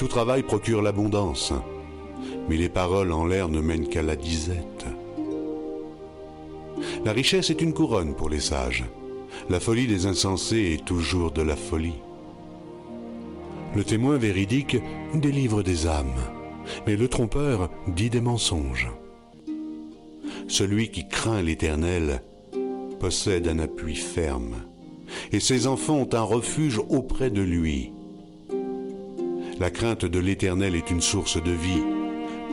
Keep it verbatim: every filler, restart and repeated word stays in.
Tout travail procure l'abondance, mais les paroles en l'air ne mènent qu'à la disette. La richesse est une couronne pour les sages. La folie des insensés est toujours de la folie. Le témoin véridique délivre des âmes, mais le trompeur dit des mensonges. Celui qui craint l'Éternel possède un appui ferme, et ses enfants ont un refuge auprès de lui. La crainte de l'Éternel est une source de vie,